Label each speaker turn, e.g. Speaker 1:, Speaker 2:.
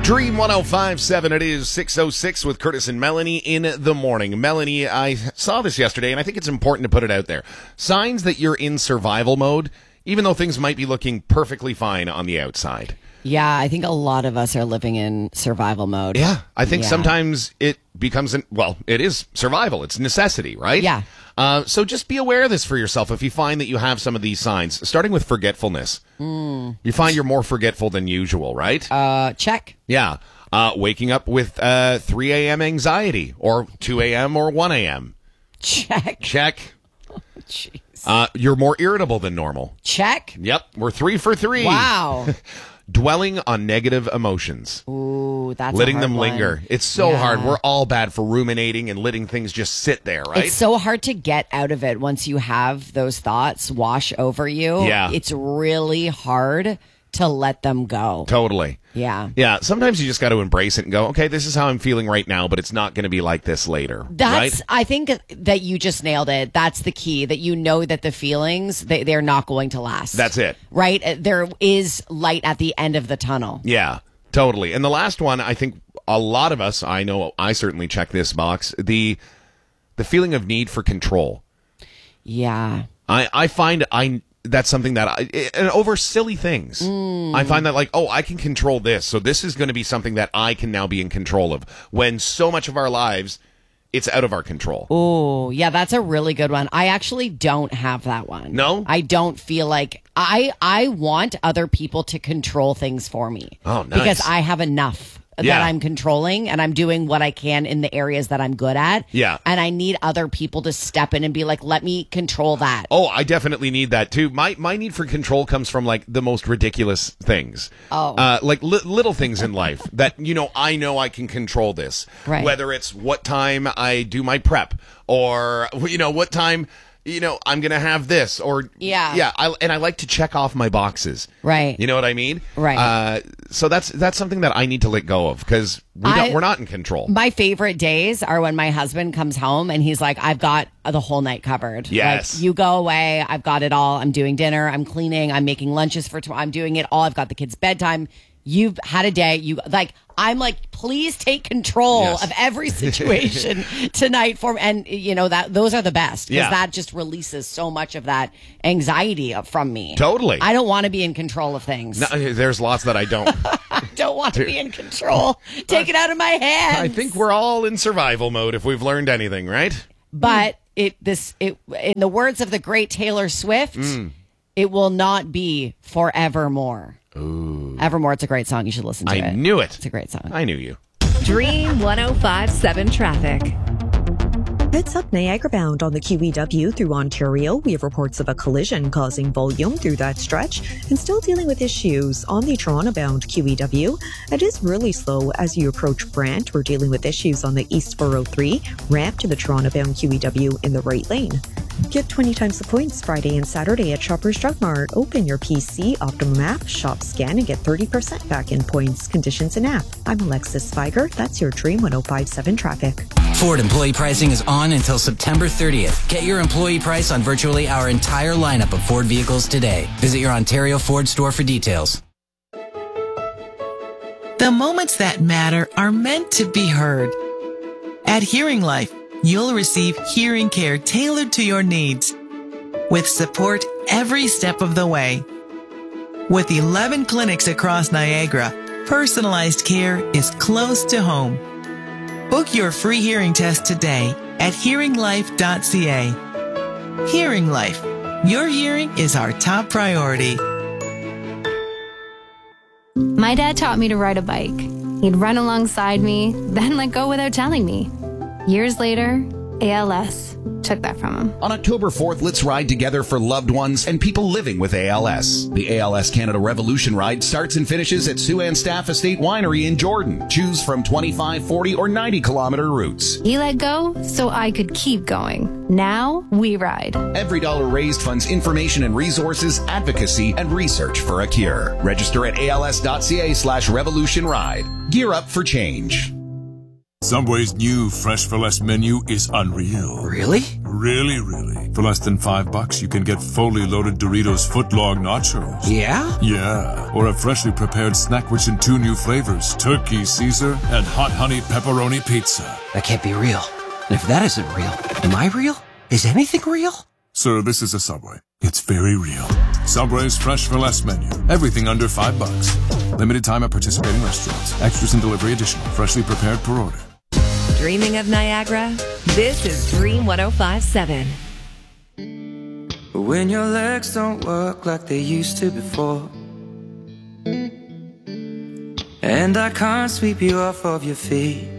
Speaker 1: Dream 105.7, it is 6:06 with Curtis and Melanie in the morning. Melanie, I saw this yesterday, and I think it's important to put it out there. Signs that you're in survival mode, even though things might be looking perfectly fine on the outside.
Speaker 2: Yeah, I think a lot of us are living in survival mode.
Speaker 1: Yeah, I think sometimes it becomes, it is survival. It's necessity, right?
Speaker 2: Yeah.
Speaker 1: So just be aware of this for yourself if you find that you have some of these signs, starting with forgetfulness. You find you're more forgetful than usual, right?
Speaker 2: Check.
Speaker 1: Yeah. Waking up with 3 a.m. anxiety, or 2 a.m. or 1 a.m.
Speaker 2: Check.
Speaker 1: Check.
Speaker 2: Oh, jeez.
Speaker 1: You're more irritable than normal.
Speaker 2: Check.
Speaker 1: Yep. We're 3 for 3.
Speaker 2: Wow.
Speaker 1: Dwelling on negative emotions.
Speaker 2: Ooh, that's
Speaker 1: letting
Speaker 2: a hard
Speaker 1: them linger.
Speaker 2: one.
Speaker 1: It's so
Speaker 2: Yeah.
Speaker 1: hard. We're all bad for ruminating and letting things just sit there, right?
Speaker 2: It's so hard to get out of it once you have those thoughts wash over you.
Speaker 1: Yeah.
Speaker 2: It's really hard to let them go.
Speaker 1: Totally.
Speaker 2: Yeah.
Speaker 1: Yeah. Sometimes you just got to embrace it and go, okay, this is how I'm feeling right now, but it's not going to be like this later.
Speaker 2: That's,
Speaker 1: right?
Speaker 2: I think that you just nailed it. That's the key, that you know that the feelings, they're not going to last.
Speaker 1: That's it.
Speaker 2: Right? There is light at the end of the tunnel.
Speaker 1: Yeah, totally. And the last one, I think a lot of us, I know I certainly check this box, the feeling of need for control.
Speaker 2: Yeah.
Speaker 1: I find that's something that and over silly things. I find that I can control this. So this is going to be something that I can now be in control of, when so much of our lives, it's out of our control.
Speaker 2: Oh, yeah, that's a really good one. I actually don't have that one.
Speaker 1: No?
Speaker 2: I don't feel like I want other people to control things for me.
Speaker 1: Oh, nice.
Speaker 2: Because I have enough
Speaker 1: Yeah.
Speaker 2: that I'm controlling, and I'm doing what I can in the areas that I'm good at.
Speaker 1: Yeah.
Speaker 2: And I need other people to step in and be like, let me control that.
Speaker 1: Oh, I definitely need that too. My need for control comes from the most ridiculous things.
Speaker 2: Oh.
Speaker 1: Little things in life that, I know I can control this.
Speaker 2: Right.
Speaker 1: Whether it's what time I do my prep, or, what time, I'm going to have this, or
Speaker 2: Yeah.
Speaker 1: I like to check off my boxes.
Speaker 2: Right.
Speaker 1: You know what I mean?
Speaker 2: Right.
Speaker 1: So that's something that I need to let go of, because we're not in control.
Speaker 2: My favorite days are when my husband comes home and he's like, I've got the whole night covered.
Speaker 1: Yes.
Speaker 2: Like, you go away. I've got it all. I'm doing dinner. I'm cleaning. I'm making lunches for tomorrow. I'm doing it all. I've got the kids' bedtime. You've had a day. I'm like, please take control
Speaker 1: Yes.
Speaker 2: of every situation tonight for me. And those are the best, because
Speaker 1: Yeah.
Speaker 2: that just releases so much of that anxiety from me.
Speaker 1: Totally.
Speaker 2: I don't want to be in control of things.
Speaker 1: No, there's lots that I don't.
Speaker 2: I don't want to be in control. Take it out of my hands.
Speaker 1: I think we're all in survival mode if we've learned anything, right?
Speaker 2: But in the words of the great Taylor Swift, it will not be forevermore. Ooh. Evermore, it's a great song. You should listen to it.
Speaker 1: I knew it.
Speaker 2: It's a great song.
Speaker 1: I knew you.
Speaker 3: Dream 105.7 traffic.
Speaker 4: Heads up Niagara bound on the QEW through Ontario. We have reports of a collision causing volume through that stretch, and still dealing with issues on the Toronto bound QEW. It is really slow as you approach Brant. We're dealing with issues on the East 403 ramp to the Toronto bound QEW in the right lane. Get 20 times the points Friday and Saturday at Shoppers Drug Mart. Open your PC, Optimum app, shop, scan, and get 30% back in points. Conditions in app. I'm Alexis Spiger. That's your Dream 105.7 traffic.
Speaker 5: Ford employee pricing is on until September 30th. Get your employee price on virtually our entire lineup of Ford vehicles today. Visit your Ontario Ford store for details.
Speaker 6: The moments that matter are meant to be heard. At Hearing Life, you'll receive hearing care tailored to your needs, with support every step of the way. With 11 clinics across Niagara, personalized care is close to home. Book your free hearing test today at hearinglife.ca. Hearing Life. Your hearing is our top priority.
Speaker 7: My dad taught me to ride a bike. He'd run alongside me, then let go without telling me. Years later, ALS took that from him.
Speaker 8: On October 4th, let's ride together for loved ones and people living with ALS. The ALS Canada Revolution Ride starts and finishes at Siouxland Staff Estate Winery in Jordan. Choose from 25, 40, or 90-kilometer routes.
Speaker 7: He let go so I could keep going. Now we ride.
Speaker 8: Every dollar raised funds information and resources, advocacy, and research for a cure. Register at als.ca/revolutionride. Gear up for change.
Speaker 9: Subway's new Fresh for Less menu is unreal.
Speaker 10: Really?
Speaker 9: Really, really. For less than $5, you can get fully loaded Doritos footlong nachos.
Speaker 10: Yeah?
Speaker 9: Yeah. Or a freshly prepared snack rich in 2 new flavors, Turkey Caesar and Hot Honey Pepperoni Pizza.
Speaker 10: That can't be real. And if that isn't real, am I real? Is anything real?
Speaker 9: Sir, this is a Subway. It's very real. Subway's Fresh for Less menu. Everything under $5. Limited time at participating restaurants. Extras and delivery additional. Freshly prepared per order.
Speaker 3: Dreaming of Niagara? This is Dream 105.7.
Speaker 11: When your legs don't work like they used to before, and I can't sweep you off of your feet,